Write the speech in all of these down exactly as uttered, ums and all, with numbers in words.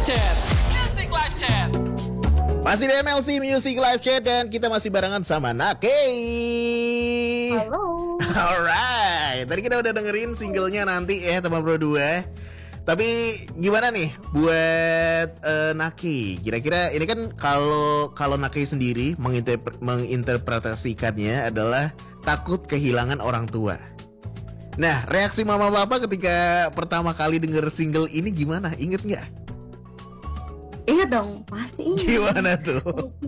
Chat, Music Live Chat. Masih di M L C Music Live Chat dan kita masih barengan sama Nakei. Halo. Alright, tadi kita udah dengerin singlenya nanti ya teman Pro dua. Tapi gimana nih buat uh, Nakei? Kira-kira ini kan kalau kalau Nakei sendiri menginterpre- menginterpretasikannya adalah takut kehilangan orang tua. Nah, reaksi mama papa ketika pertama kali denger single ini gimana? Ingat nggak? Ingat dong, pasti ingat. Gimana tuh?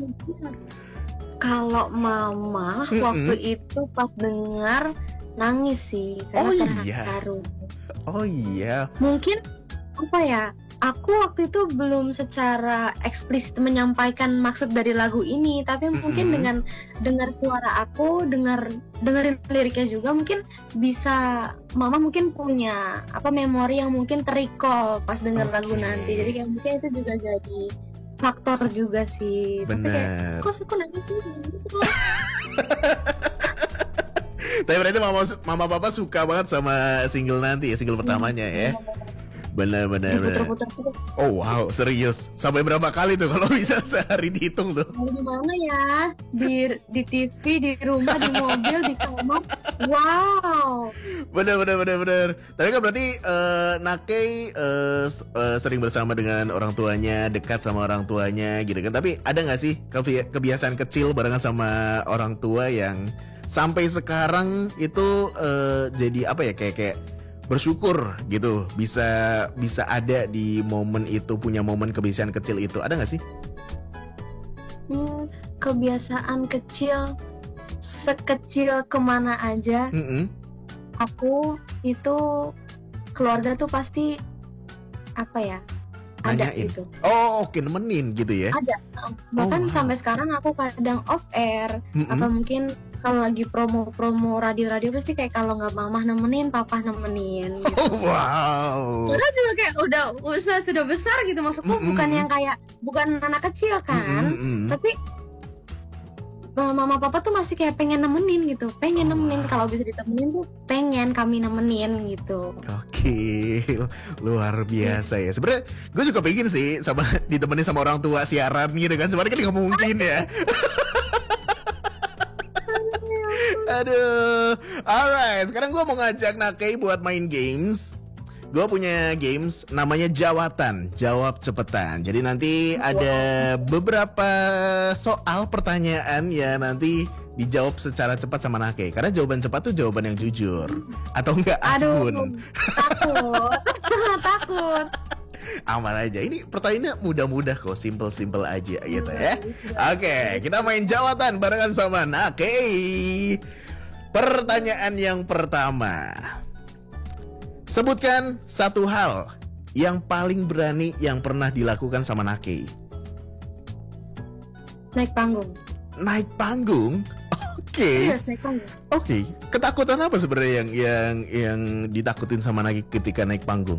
Kalau mama Mm-mm. waktu itu pas dengar nangis sih Oh karena iya. terharu. Oh iya. Mungkin apa ya? Aku waktu itu belum secara eksplisit menyampaikan maksud dari lagu ini, tapi mungkin Mm-mm. dengan dengar suara aku, dengar dengerin liriknya juga mungkin bisa mama mungkin punya apa memori yang mungkin terrecall pas denger lagu Oke. nanti. Jadi kayak mungkin itu juga jadi faktor juga sih. Tapi Bener. kayak kok aku nangis sih? Tapi berarti mama mama papa suka banget sama single nanti ya, single pertamanya ya. Bener bener bener. Puter-puter terus. Oh wow, serius. Sampai berapa kali tuh kalau bisa sehari dihitung tuh? Mau di mana ya? Di di T V, di rumah, di mobil, di kamar. Wow. Bener bener bener bener. Tapi kan berarti eh, Nakei eh, s- eh, sering bersama dengan orang tuanya, dekat sama orang tuanya gitu kan. Tapi ada nggak sih kebi- kebiasaan kecil barengan sama orang tua yang sampai sekarang itu eh, jadi apa ya kayak kayak bersyukur gitu bisa bisa ada di momen itu, punya momen kebiasaan kecil itu, ada nggak sih? Hmm, kebiasaan kecil sekecil kemana aja Mm-mm. aku itu keluarga tuh pasti apa ya ada Nanyain. gitu Oh oke, nemenin gitu ya. ada bahkan wow. sampai sekarang aku kadang off air Mm-mm. atau mungkin kalau lagi promo-promo radio-radio pasti kayak kalau nggak mama nemenin papa nemenin gitu. Oh, wow. Karena juga kayak udah usaha sudah besar gitu maksudku Mm-mm. bukan yang kayak bukan anak kecil kan Mm-mm. tapi uh, mama papa tuh masih kayak pengen nemenin gitu pengen Oh, nemenin wow. kalau bisa ditemenin tuh pengen kami nemenin gitu. Oke, luar biasa ya. Sebenarnya gue juga pengen sih sama ditemenin sama orang tua siaran gitu kan. Cuman kan nggak mungkin ya. Aduh. Alright, sekarang gue mau ngajak Nakei buat main games. Gue punya games namanya Jawatan, jawab cepetan. Jadi nanti ada beberapa soal pertanyaan ya nanti dijawab secara cepat sama Nakei. Karena jawaban cepat tuh jawaban yang jujur atau enggak Aduh asbun. takut takut. Aman aja. Ini pertanyaannya mudah-mudah kok, simple-simple aja gitu ya. Oke, kita main jawatan barengan sama Nakei. Pertanyaan yang pertama. Sebutkan satu hal yang paling berani yang pernah dilakukan sama Nakei. Naik panggung. Naik panggung? Oke. Yes, naik panggung. Oke. Ketakutan apa sebenarnya yang yang yang ditakutin sama Nakei ketika naik panggung?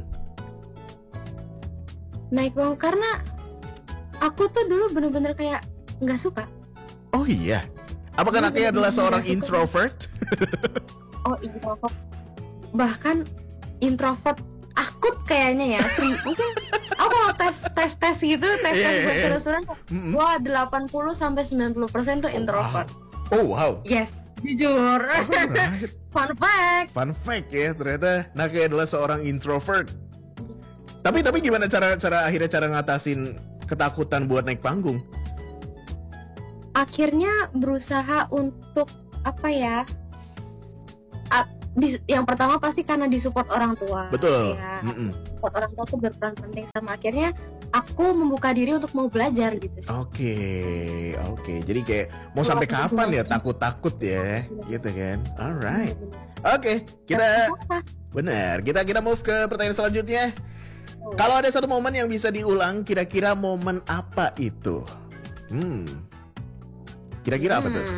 Naik panggung karena aku tuh dulu bener-bener kayak nggak suka. Oh iya. Apakah Iya, Nakei adalah bener-bener seorang nggak suka. introvert? Oh introvert. Bahkan introvert akut kayaknya ya. Sem- mungkin aku kalau tes tes tes gitu tes tes Iya, iya, buat iya. terus-terusan Mm-mm. wah delapan puluh sampai sembilan puluh persen tuh introvert. Oh wow. Yes, jujur. Alright. Fun fact. Fun fact ya, ternyata Nakei adalah seorang introvert. Tapi tapi gimana cara cara akhirnya cara ngatasin ketakutan buat naik panggung? Akhirnya berusaha untuk apa ya? A- di- yang pertama pasti karena disupport orang tua. Betul. Ya, Mm-mm. support orang tua tuh berperan penting sama akhirnya aku membuka diri untuk mau belajar gitu sih. Oke, oke. Jadi kayak mau sampai kapan ya takut-takut ya, gitu kan? Alright. Oke, kita Apa? benar. Kita kita move ke pertanyaan selanjutnya. Kalau ada satu momen yang bisa diulang, kira-kira momen apa itu? Hmm. Kira-kira apa tuh?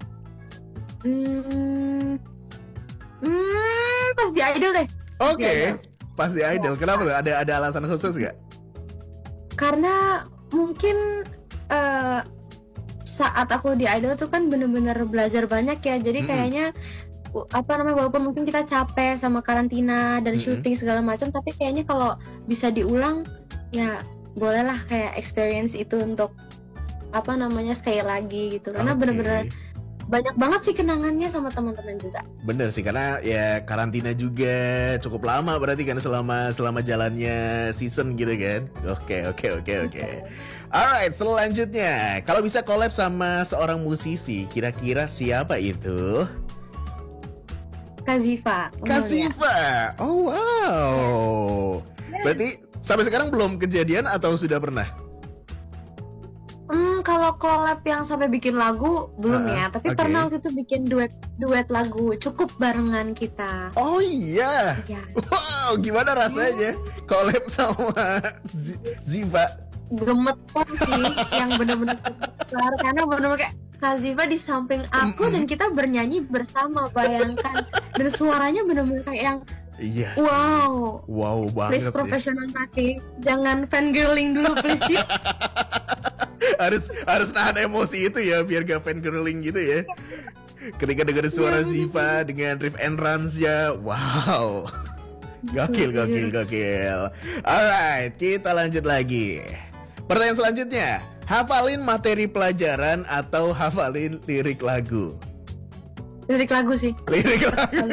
Hmm. Hmm, pas di Idol deh. Oke, Idol. pasti idol. Kenapa tuh? Ada ada alasan khusus gak? Karena mungkin eh, saat aku di Idol tuh kan bener-bener belajar banyak ya. Jadi Mm-mm. kayaknya u- apa namanya walaupun mungkin kita capek sama karantina dan Mm-mm. syuting segala macam, tapi kayaknya kalau bisa diulang ya bolehlah kayak experience itu untuk apa namanya sekali lagi gitu, karena Oke. bener-bener banyak banget sih kenangannya sama teman-teman juga. Bener sih, karena ya karantina juga cukup lama berarti kan selama selama jalannya season gitu kan. Oke oke oke oke. Alright, selanjutnya kalau bisa collab sama seorang musisi, kira-kira siapa itu? Kak Ziva. Kak umurnya. Ziva. Oh wow. Berarti sampai sekarang belum kejadian atau sudah pernah? Hmm, kalau collab yang sampai bikin lagu belum Uh-uh, ya, tapi oke. pernah waktu itu bikin duet duet lagu cukup barengan kita. Oh iya. Ya, Wow, gimana rasanya collab sama Z- Ziva? gemeter sih, yang bener-bener besar karena bener-bener kayak Kak Ziva di samping aku dan kita bernyanyi bersama, bayangkan, dan suaranya bener-bener kayak yang Yes. wow. Wow Please banget ya. profesional Kaki, jangan fangirling dulu please ya. harus harus nahan emosi itu ya biar gak fangirling gitu ya. Ketika dengar suara Iya, Ziva dengan riff and runs-nya, wow. Gokil, gokil, gokil. Alright, kita lanjut lagi. Pertanyaan selanjutnya, hafalin materi pelajaran atau hafalin lirik lagu? Lirik lagu sih, Lirik lagu.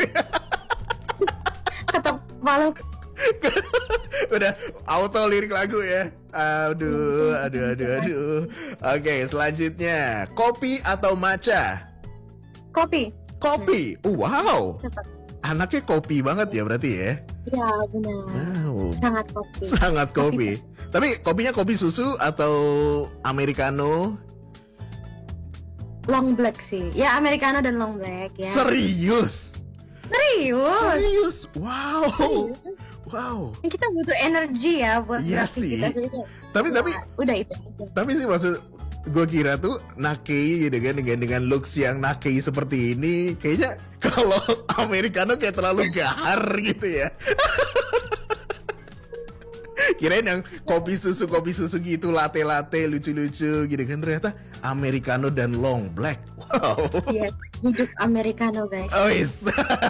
tetap malu. Udah auto lirik lagu ya. Aduh, aduh, aduh, aduh. Oke, selanjutnya, kopi atau matcha? Kopi. Kopi. Wow. Tetap. Anaknya kopi banget ya berarti ya. Ya benar. Wow. Sangat kopi. Sangat kopi. Tapi kopinya kopi susu atau americano? Long black sih. Ya americano dan long black ya. Serius? Serius. Serius? Wow. Wow. Kita butuh energi ya buat Iya beraktivitas sih. itu. Tapi Ya, tapi udah itu aja. tapi sih maksud gue kira tuh nakei gitu kan dengan dengan looks yang nakei seperti ini kayaknya kalau americano kayak terlalu gahar gitu ya. Kirain yang kopi susu kopi susu gitu latte latte lucu-lucu gitu kan, ternyata americano dan long black. Wow. Iya, hidup americano guys. Oh yes.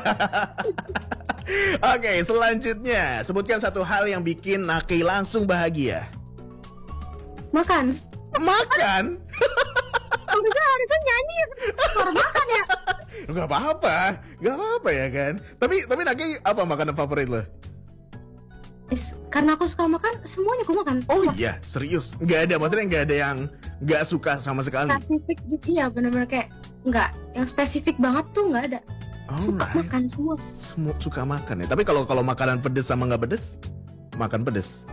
Oke, selanjutnya sebutkan satu hal yang bikin Nakei langsung bahagia. Makan. Makan? Harusnya harusnya nyanyi. Baru makan ya. Gak apa-apa, gak apa-apa ya kan. Tapi tapi Nakei apa makanan favorit lo? Is, karena aku suka makan, semuanya aku makan. Oh iya, serius? Gak ada, maksudnya gak ada yang gak suka sama sekali? Spesifik gitu ya, bener-bener kayak nggak yang spesifik banget tuh nggak ada. Suka Alright. makan semua. Semua suka makan ya. Tapi kalau kalau makanan pedes sama nggak pedes, makan pedes.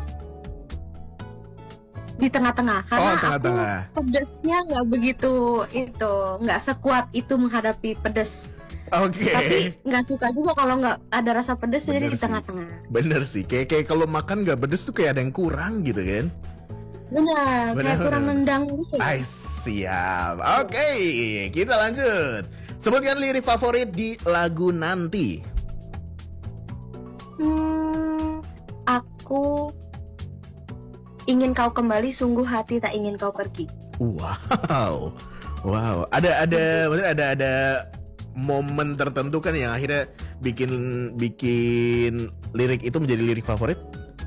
Di tengah-tengah. Karena Oh, tengah-tengah. aku pedesnya nggak begitu itu, nggak sekuat itu menghadapi pedes. Oke. Tapi nggak suka juga kalau nggak ada rasa pedes, jadi Bener di sih. tengah-tengah. Bener sih. Kayak kayak kalau makan nggak pedes tuh kayak ada yang kurang gitu kan? Benar, Benar, kayak kurang benar. nendang gitu. Ay, siap. Oke, kita lanjut. Sebutkan lirik favorit di lagu Nanti. Hmm, aku ingin kau kembali, sungguh hati tak ingin kau pergi. Wow, wow. Ada ada, maksudnya ada ada momen tertentu kan yang akhirnya bikin bikin lirik itu menjadi lirik favorit.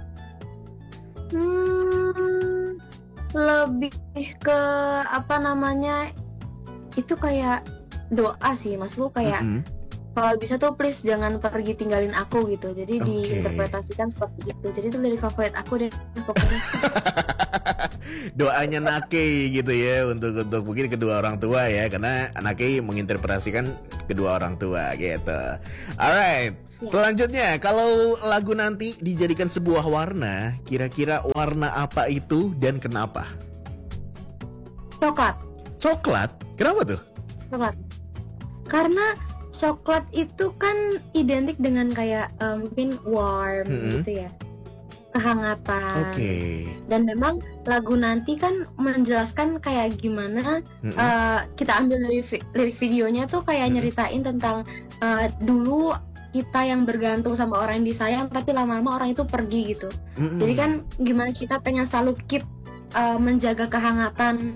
Hmm, lebih ke apa namanya? Itu kayak doa sih, maksudku kayak Mm-mm. kalau bisa tuh please jangan pergi tinggalin aku gitu. Jadi Oke. diinterpretasikan seperti itu. Jadi itu lirik favorit aku deh pokoknya. Doanya Nakei gitu ya untuk untuk mungkin kedua orang tua ya, karena Nakei menginterpretasikan kedua orang tua gitu. Alright. Ya. Selanjutnya, kalau lagu Nanti dijadikan sebuah warna, kira-kira warna apa itu dan kenapa? Coklat, Coklat? Kenapa tuh? coklat. Karena coklat itu kan identik dengan kayak eh, mungkin warm Mm-mm. gitu ya, kehangatan. Oke. Dan memang lagu Nanti kan menjelaskan kayak gimana Mm-mm. eh, kita ambil dari vi- lirik videonya tuh kayak Mm-mm. nyeritain tentang eh, dulu kita yang bergantung sama orang yang disayang, tapi lama-lama orang itu pergi gitu. Mm-mm. Jadi kan gimana kita pengen selalu keep eh, menjaga kehangatan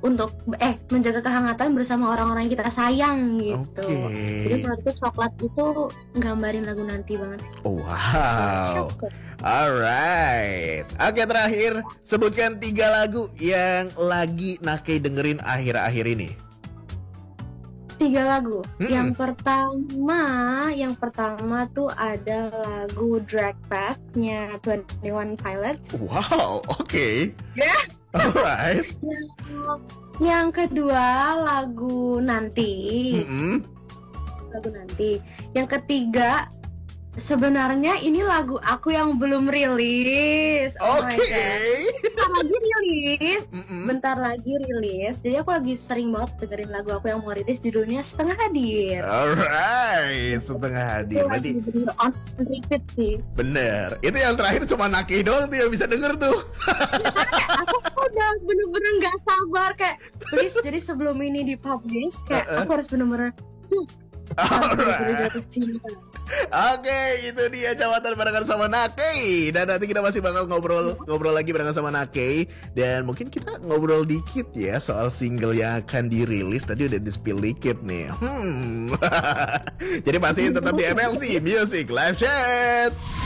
untuk eh menjaga kehangatan bersama orang-orang yang kita sayang gitu. Oke. Jadi menurutku coklat itu gambarin lagu nanti banget sih. Oh, wow. Alright. Oke, terakhir sebutkan tiga lagu yang lagi Nakei dengerin akhir-akhir ini. Tiga lagu. Mm-mm. Yang pertama, yang pertama tuh ada lagu Drag Path-nya Twenty One Pilots. Wow, oke. Ya. Alright. Yang kedua lagu Nanti. Mm-mm. Lagu Nanti. Yang ketiga sebenarnya ini lagu aku yang belum rilis. Oh my Oke. God. Bentar lagi rilis. Mm-mm. Bentar lagi rilis. Jadi aku lagi sering banget dengerin lagu aku yang mau rilis, judulnya Setengah Hadir. Alright, setengah hadir. Itu lagi Berarti bener on repeat sih. bener. Itu yang terakhir cuma Nakei doang tuh yang bisa denger tuh. Aku udah bener-bener gak sabar kayak please, jadi sebelum ini dipublish kayak Uh-uh. aku harus bener-bener hmm, harus bener-bener Alright. jatuh cinta. Oke, itu dia Cawatan barengan sama Nakei. Dan nanti kita masih bakal ngobrol ngobrol lagi barengan sama Nakei. Dan mungkin kita ngobrol dikit ya soal single yang akan dirilis. Tadi udah di-spill dikit nih. Hmm. Jadi pasti tetap di M L C Music Live Chat.